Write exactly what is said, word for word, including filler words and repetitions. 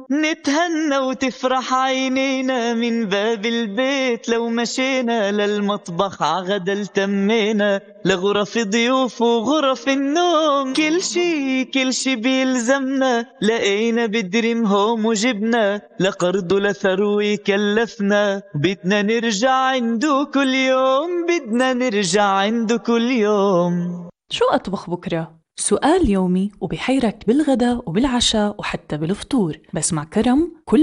نتهنى وتفرح عينينا من باب البيت، لو مشينا للمطبخ عغدا التمينا، لغرف ضيوف وغرف النوم، كل شي كل شي بيلزمنا لقينا بدريم هوم وجبنا، لقرض لثروي كلفنا، بدنا نرجع عنده كل يوم، بدنا نرجع عنده كل يوم. شو أطبخ بكرة؟ سؤال يومي وبحيرك بالغداء وبالعشاء وحتى بالفطور، بس مع كرم كل